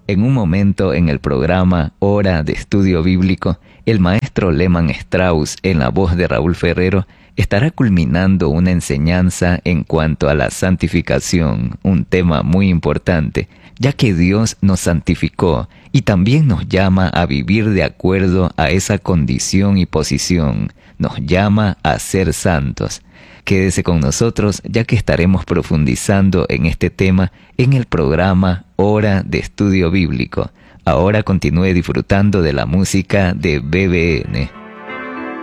En un momento en el programa Hora de Estudio Bíblico, el maestro Lehmann Strauss, en la voz de Raúl Ferrero, estará culminando una enseñanza en cuanto a la santificación, un tema muy importante, ya que Dios nos santificó y también nos llama a vivir de acuerdo a esa condición y posición, nos llama a ser santos. Quédese con nosotros ya que estaremos profundizando en este tema en el programa Hora de Estudio Bíblico. Ahora continúe disfrutando de la música de BBN.